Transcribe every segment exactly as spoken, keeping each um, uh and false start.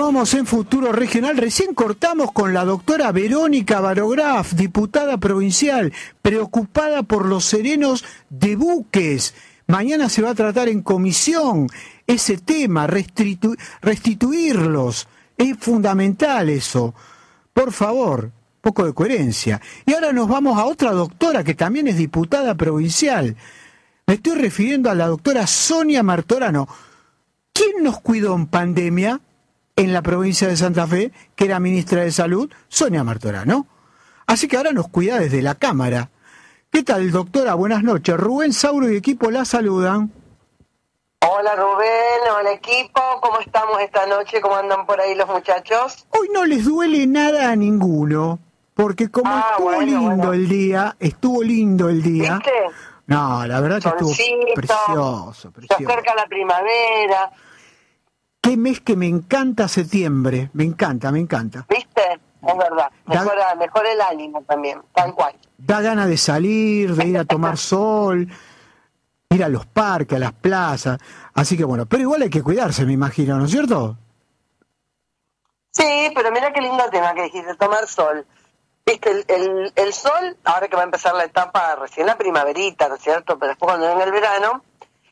Continuamos en Futuro Regional. Recién cortamos con la doctora Verónica Barograf, diputada provincial, preocupada por los serenos de buques. Mañana se va a tratar en comisión ese tema, restitu- restituirlos. Es fundamental eso. Por favor, poco de coherencia. Y ahora nos vamos a otra doctora que también es diputada provincial. Me estoy refiriendo a la doctora Sonia Martorano. ¿Quién nos cuidó en pandemia en la provincia de Santa Fe, que era ministra de Salud? Sonia Martorano. Así que ahora nos cuida desde la Cámara. ¿Qué tal, doctora? Buenas noches. Rubén Sauro y equipo la saludan. Hola Rubén, hola equipo, ¿cómo estamos esta noche? ¿Cómo andan por ahí los muchachos? Hoy no les duele nada a ninguno, porque como ah, estuvo bueno, lindo bueno. el día, estuvo lindo el día. ¿Viste? No, la verdad que Solcito, estuvo precioso, precioso. Se acerca la primavera. Qué mes que me encanta septiembre, me encanta, me encanta. ¿Viste? Es verdad, Da- mejora, mejora el ánimo también, tal cual. Da ganas de salir, de ir a tomar sol, ir a los parques, a las plazas. Así que bueno, pero igual hay que cuidarse, me imagino, ¿no es cierto? Sí, pero mira qué lindo tema que dijiste, tomar sol. Viste, el, el, el sol, ahora que va a empezar la etapa, recién la primaverita, ¿no es cierto? Pero después cuando venga el verano,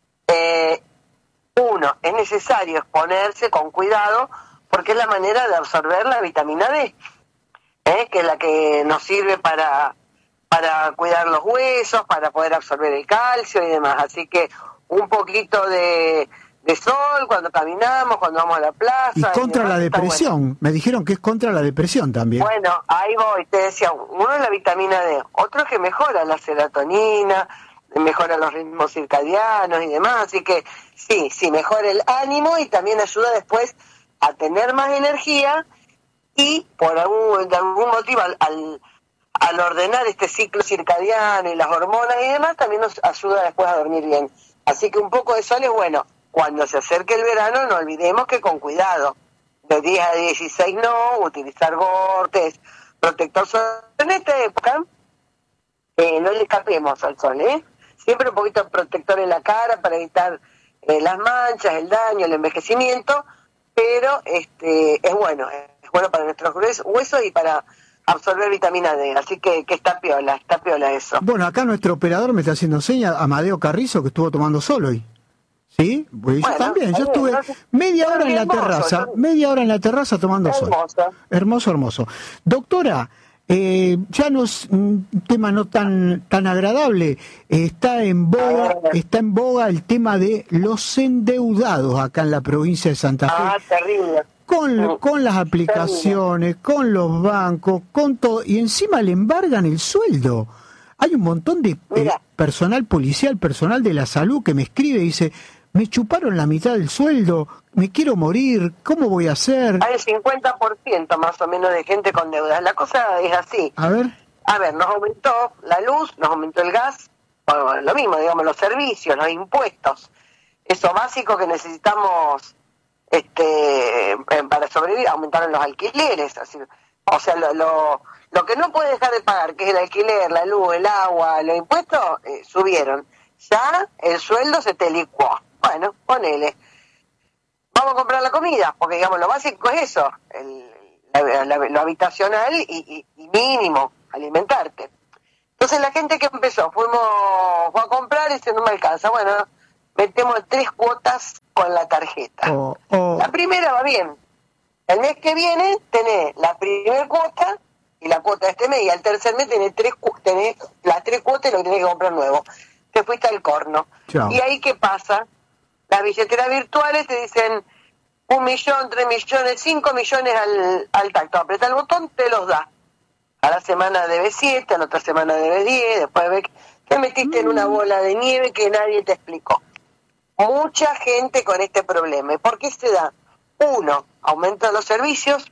eh, uno, es necesario exponerse con cuidado porque es la manera de absorber la vitamina D, ¿eh? Que es la que nos sirve para, para cuidar los huesos, para poder absorber el calcio y demás. Así que un poquito de... de sol cuando caminamos, cuando vamos a la plaza. Y contra y demás, la está depresión, bueno. me dijeron que es contra la depresión también. Bueno, ahí voy, te decía, uno es la vitamina D, otro es que mejora la serotonina, mejora los ritmos circadianos y demás, así que sí, sí, mejora el ánimo y también ayuda después a tener más energía y por algún, de algún motivo al, al, al ordenar este ciclo circadiano y las hormonas y demás, también nos ayuda después a dormir bien. Así que un poco de sol es bueno. Cuando se acerque el verano, no olvidemos que con cuidado, de diez a dieciséis no, utilizar gortes, protector solar. En esta época, eh, no le escapemos al sol, ¿eh? Siempre un poquito de protector en la cara para evitar eh, las manchas, el daño, el envejecimiento, pero este es bueno, es bueno para nuestros huesos y para absorber vitamina D, así que, que está piola, está piola eso. Bueno, acá nuestro operador me está haciendo señas, Amadeo Carrizo, que estuvo tomando sol hoy. ¿Sí? Pues Bueno, yo también, yo está estuve bien, entonces, media hora en la hermoso, terraza, yo- media hora en la terraza tomando sol. Hermoso. Hermoso, hermoso. Doctora, eh, ya no es un tema no tan tan agradable, eh, está en boga, está en boga el tema de los endeudados acá en la provincia de Santa Fe. Ah, terrible. Con, con las aplicaciones, con los bancos, con todo, y encima le embargan el sueldo. Hay un montón de eh, personal policial, personal de la salud que me escribe y dice, me chuparon la mitad del sueldo, me quiero morir, ¿cómo voy a hacer? Hay el cincuenta por ciento más o menos de gente con deudas. La cosa es así. A ver. A ver, nos aumentó la luz, nos aumentó el gas, bueno, lo mismo, digamos, los servicios, los impuestos. Eso básico que necesitamos este para sobrevivir, aumentaron los alquileres. Así, o sea, lo, lo, lo que no puedes dejar de pagar, que es el alquiler, la luz, el agua, los impuestos, eh, subieron. Ya el sueldo se te licuó. Bueno, ponele. Vamos a comprar la comida, porque digamos, lo básico es eso, el, la, la, lo habitacional y, y, y mínimo, alimentarte. Entonces la gente que empezó, fuimos fue a comprar y dice, no me alcanza. Bueno, metemos tres cuotas con la tarjeta. Oh, oh. La primera va bien. El mes que viene tenés la primera cuota y la cuota de este mes, y al tercer mes tenés, tres, tenés las tres cuotas y lo que tenés que comprar nuevo. Te fuiste al corno. Chao. Y ahí, ¿qué pasa? Las billeteras virtuales te dicen un millón, tres millones, cinco millones al, al tacto. Apreta el botón, te los da. A la semana debes siete, a la otra semana debes diez, después ves que te metiste en una bola de nieve que nadie te explicó. Mucha gente con este problema. ¿Y por qué se da? Uno, aumento de los servicios,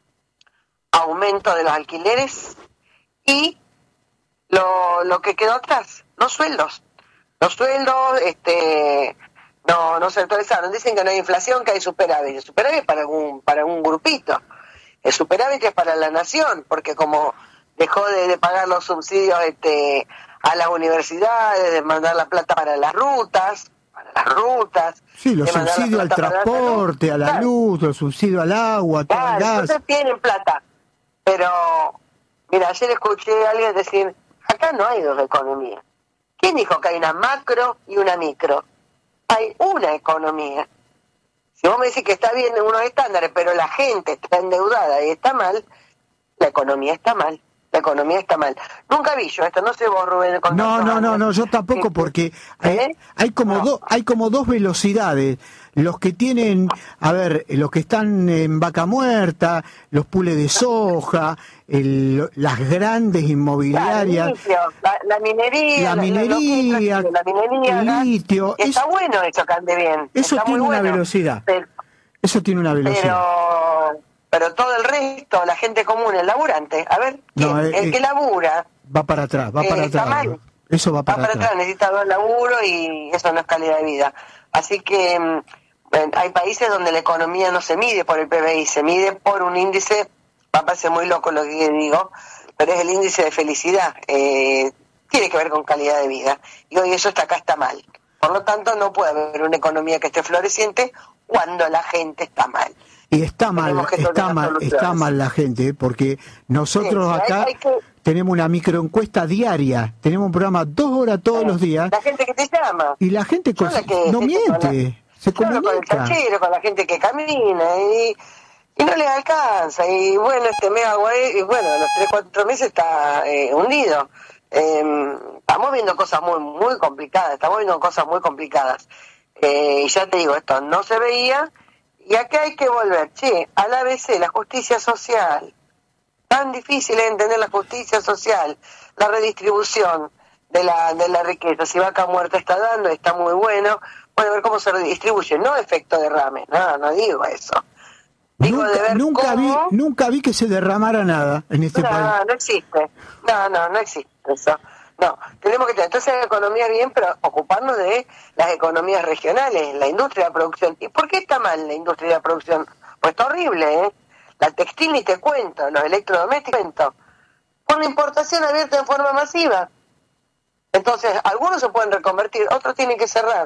aumento de los alquileres y lo, lo que quedó atrás, los sueldos. Los sueldos este no no se actualizaron. Dicen que no hay inflación, que hay superávit. El superávit es para algún, para un grupito. El superávit es para la nación, porque como dejó de, de pagar los subsidios este a las universidades, de mandar la plata para las rutas, para las rutas. Sí, los de mandar la subsidios al plata para la transporte, salud. a la Claro. luz, los subsidios al agua, todo el Claro, gas. entonces tienen plata. Pero, mira, ayer escuché a alguien decir, acá no hay dos economías. ¿Quién dijo que hay una macro y una micro? Hay una economía. Si vos me decís que está bien en unos estándares, pero la gente está endeudada y está mal, la economía está mal. La economía está mal. Nunca vi yo esto, no sé vos, Rubén. Con No, tantos no, no, años. no, yo tampoco, Sí, porque sí. hay, ¿Eh? hay como No. dos, hay como dos velocidades. Los que tienen, a ver, los que están en vaca muerta, los pules de soja, el- las grandes Claro, inmobiliarias, el litio, la, la minería, la la, la- lo que es minería, la minería, el gas, litio, está es- bueno eso que ande bien, eso está tiene muy una bueno, velocidad. pero, Eso tiene una velocidad. pero pero todo el resto, la gente común, el laburante, a ver, ¿quién? No, eh, el eh, que labura, Va para atrás, va eh, para está atrás. mal. Eso va va para para atrás. atrás, necesita dos laburo y eso no es calidad de vida. Así que mm, eh, hay países donde la economía no se mide por el P B I, se mide por un índice, va a parecer muy loco lo que digo, pero es el índice de felicidad, eh, tiene que ver con calidad de vida. Y hoy eso está acá está mal. Por lo tanto, no puede haber una economía que esté floreciente cuando la gente está mal. Y está mal, Tenemos que está encontrar mal, soluciones. está mal la gente, ¿eh? Porque nosotros Sí, hay- acá hay que- tenemos una microencuesta diaria, tenemos un programa dos horas todos los días, La gente que te llama. y la gente Yo cos- la que- no que- miente, se Yo hablo con el comunica. tachero, con la gente que camina y, y no les alcanza. Y bueno, este mes agua, y bueno, a los tres, cuatro meses está eh, hundido. Eh, estamos viendo cosas muy, muy complicadas, estamos viendo cosas muy complicadas. Eh, y ya te digo, esto no se veía y aquí hay que volver. Che, al A B C, la justicia social. Tan difícil es entender la justicia social, la redistribución de la de la riqueza. Si Vaca Muerta está dando, está muy bueno. Bueno, a ver cómo se redistribuye, no efecto derrame, no, no digo eso. Digo de Nunca, ver nunca vi, cómo... nunca vi que se derramara nada en este país. No, no existe. No, no, no existe eso. No, tenemos que tener entonces la economía bien, pero ocuparnos de las economías regionales, la industria de la producción. ¿Y por qué está mal la industria de la producción? Pues está horrible, ¿eh? La textil ni te cuento, los electrodomésticos te cuento. Por la importación abierta en forma masiva. Entonces, algunos se pueden reconvertir, otros tienen que cerrar.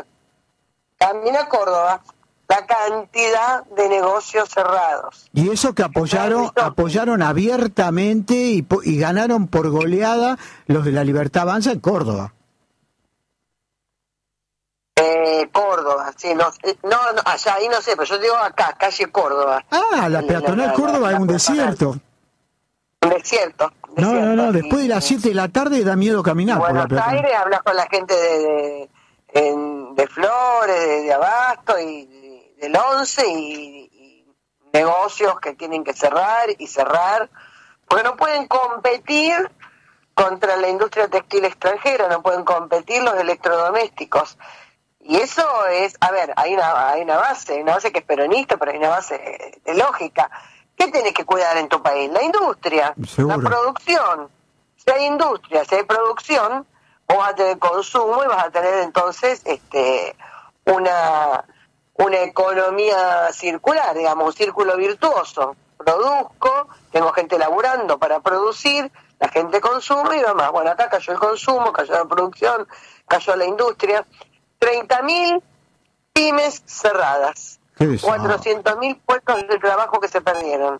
Camina Córdoba, la cantidad de negocios cerrados. Y eso que apoyaron, apoyaron abiertamente y, po- y ganaron por goleada los de la Libertad Avanza en Córdoba. Eh, Córdoba, sí, no, eh, no, no, allá ahí no sé, pero yo digo acá, calle Córdoba. Ah, la La- peatonal la- Córdoba la- es un la desierto. Un desierto. No, no, no, desierto. después de las Y- siete de la tarde da miedo caminar por la Buenos peatonal. Aires, hablas con la gente de, de, en- de Flores, de, de Abasto y de- del Once y, y negocios que tienen que cerrar y cerrar, porque no pueden competir contra la industria textil extranjera, no pueden competir los electrodomésticos. Y eso es, a ver, hay una, hay una base, hay una base que es peronista, pero hay una base de lógica. ¿Qué tenés que cuidar en tu país? La industria, Seguro. la producción. Si hay industria, si hay producción, vos vas a tener consumo y vas a tener entonces este una, una economía circular, digamos, un círculo virtuoso. Produzco, tengo gente laburando para producir, la gente consume y demás. Bueno, acá cayó el consumo, cayó la producción, cayó la industria. treinta mil pymes cerradas. Qué desastre. cuatrocientos mil puestos de trabajo que se perdieron.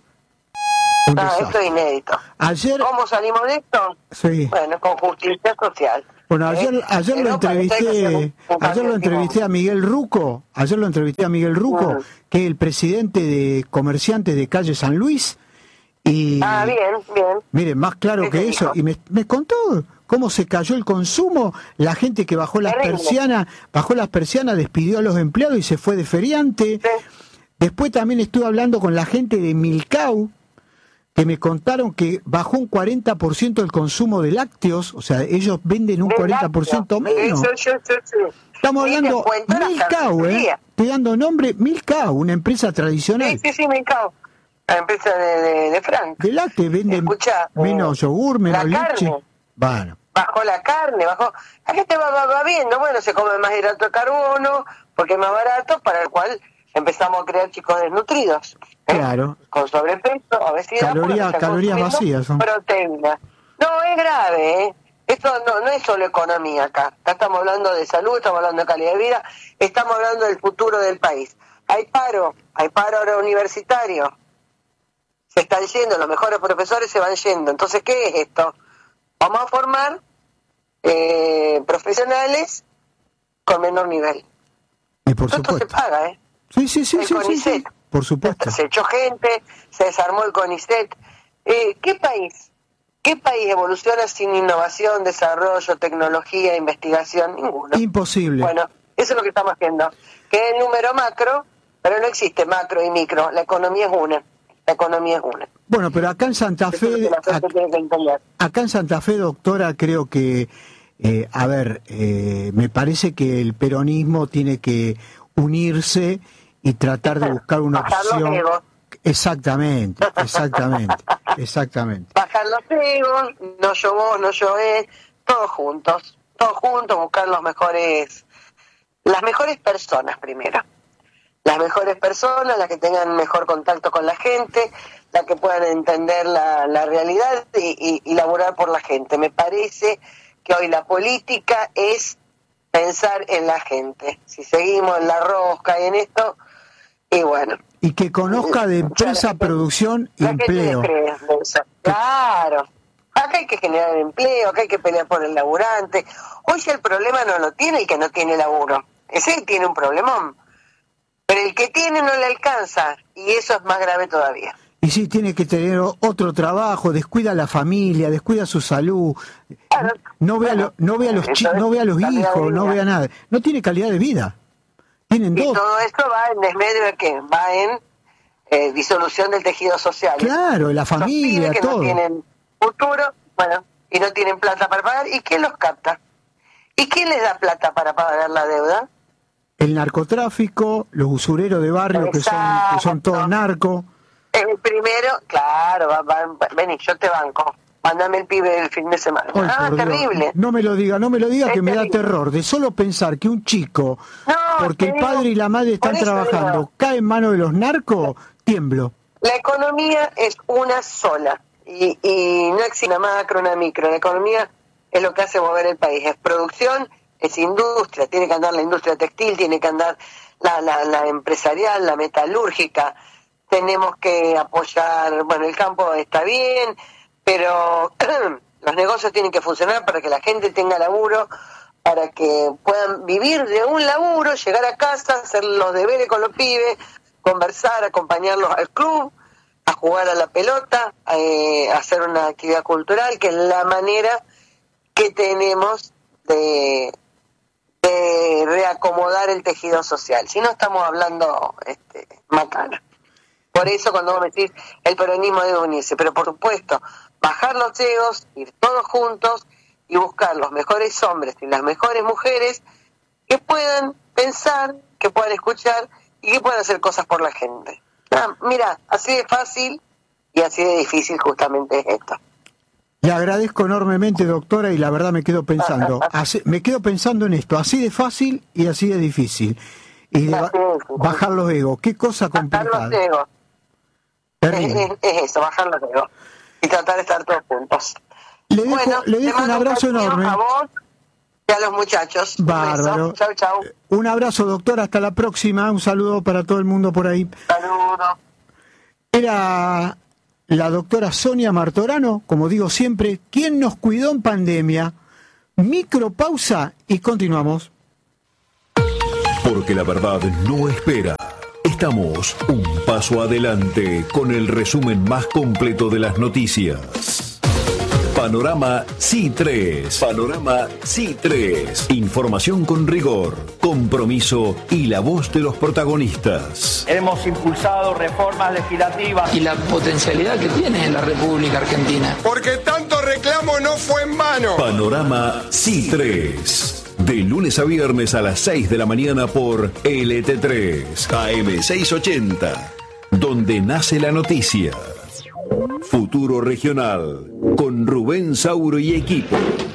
Un Ah, desastre. esto es inédito. Ayer, ¿Cómo salimos de esto? sí. Bueno, con justicia social. Bueno, ayer, ¿Eh? ayer lo Pero para eso hay que hacer entrevisté, un- un ayer cambio lo de entrevisté timón. a Miguel Ruco, ayer lo entrevisté a Miguel Ruco, Mm. que es el presidente de comerciantes de calle San Luis, y Ah, bien, bien. miren, más claro ¿Qué que te eso, dijo? y me, me contó cómo se cayó el consumo, la gente que bajó las Terrible. persianas, bajó las persianas, despidió a los empleados y se fue de feriante. Sí. Después también estuve hablando con la gente de Milcau, que me contaron que bajó un cuarenta por ciento el consumo de lácteos, o sea, ellos venden un De cuarenta por ciento lácteo. menos. Sí, sí, sí, sí. Estamos Sí, te hablando cuento la Milcau, ¿eh? carnicería. Estoy dando nombre, Milcau, una empresa tradicional. Sí, sí, sí, me cago. La empresa de, de, de Frank. De lácteos venden Escucha, eh, menos yogur, menos la leche. carne. Bueno, Bajó la carne, bajó. La gente va, va, va viendo, bueno, se come más hidrato de carbono, porque es más barato, para el cual empezamos a crear chicos desnutridos. ¿eh? claro. Con sobrepeso, obesidad. Calorías- porque están calorías consumiendo vacías son. Proteína. No, es grave, ¿eh? Esto no, no es solo economía acá. Acá estamos hablando de salud, estamos hablando de calidad de vida, estamos hablando del futuro del país. Hay paro, hay paro ahora universitario. Se están yendo, los mejores profesores se van yendo. Entonces, ¿qué es esto? Vamos a formar eh, profesionales con menor nivel. Y por Todo supuesto. esto se paga, ¿eh? Sí, sí, sí, el sí, CONICET. sí, sí, por supuesto. Se echó gente, se desarmó el CONICET. Eh, ¿Qué país? ¿Qué país evoluciona sin innovación, desarrollo, tecnología, investigación? Ninguno. Imposible. Bueno, eso es lo que estamos haciendo. Que es el número macro, pero no existe macro y micro. La economía es una. La economía es una. Bueno, pero acá en Santa Eso es lo Fe, que la gente ac- tiene que entender. acá en Santa Fe, doctora, creo que, eh, a ver, eh, me parece que el peronismo tiene que unirse y tratar de buscar una Bajar los opción. egos. Exactamente, exactamente, exactamente. Bajar los egos, no yo vos, no yo él, todos juntos, todos juntos, buscar los mejores, las mejores personas primero. Las mejores personas, las que tengan mejor contacto con la gente, las que puedan entender la, la realidad y, y, y laburar por la gente. Me parece que hoy la política es pensar en la gente. Si seguimos en la rosca y en esto, y bueno. Y que conozca de empresa, gente, producción y la gente empleo. descree de eso. Claro. Acá hay que generar empleo, acá hay que pelear por el laburante. Hoy ya el problema no lo tiene el que no tiene laburo. Ese tiene un problemón. Pero el que tiene no le alcanza, y eso es más grave todavía. Y sí, tiene que tener otro trabajo, descuida a la familia, descuida su salud, Claro. no ve a, lo- no ve a los chi- Eso es no ve a los calidad de hijos, no vida. ve a nada. No tiene calidad de vida. Tienen Y dos. todo esto va en desmedio de qué? Va en eh, disolución del tejido social. Claro, la Esos familia, pibes que todo. no tienen futuro, bueno, y no tienen plata para pagar, ¿y quién los capta? ¿Y quién les da plata para pagar la deuda? El narcotráfico, los usureros de barrio que son, que son todos Exacto. narcos. El primero, claro, va, va, va, vení, yo te banco. Mándame el pibe el fin de semana. Ay, ah, por Dios. terrible. No me lo diga, no me lo diga, Es que me da terrible. terror. De solo pensar que un chico, No, porque te el digo, padre y la madre están por eso trabajando, digo. cae en manos de los narcos, tiemblo. La economía es una sola y, y no existe una macro, una micro. La economía es lo que hace mover el país. Es producción, es industria. Tiene que andar la industria textil, tiene que andar la, la, la empresarial, la metalúrgica. Tenemos que apoyar, bueno, el campo está bien, pero los negocios tienen que funcionar para que la gente tenga laburo, para que puedan vivir de un laburo, llegar a casa, hacer los deberes con los pibes, conversar, acompañarlos al club, a jugar a la pelota, eh, a hacer una actividad cultural, que es la manera que tenemos de, de reacomodar el tejido social. Si no, estamos hablando este, macana. Por eso cuando vos decís el peronismo debe unirse, pero por supuesto, bajar los egos, ir todos juntos y buscar los mejores hombres y las mejores mujeres que puedan pensar, que puedan escuchar y que puedan hacer cosas por la gente. Ah, mira, así de fácil y así de difícil justamente es esto. Le agradezco enormemente, doctora, y la verdad me quedo pensando, así- me quedo pensando en esto, así de fácil y así de difícil. Y de ba- Así de difícil. bajar los egos, qué cosa Bajar complicada. los egos, es, Terrible. es- es eso, bajar los egos y tratar de estar todos juntos. Le dejo, Bueno, le te dejo un mando abrazo cariño enorme. a vos y a los muchachos. Un beso. Bárbaro. Chau, chau. Un abrazo, doctora, hasta la próxima. Un saludo para todo el mundo por ahí. Saludos. Era la doctora Sonia Martorano, como digo siempre, quien nos cuidó en pandemia. Micropausa y continuamos. Porque la verdad no espera. Estamos un paso adelante con el resumen más completo de las noticias. Panorama C I tres. Panorama C I tres. Información con rigor, compromiso y la voz de los protagonistas. Hemos impulsado reformas legislativas y la potencialidad que tiene la República Argentina. Porque tanto reclamo no fue en vano. Panorama C I tres. De lunes a viernes a las seis de la mañana por L T tres, A M seiscientos ochenta, donde nace la noticia. Futuro Regional, con Rubén Sauro y equipo.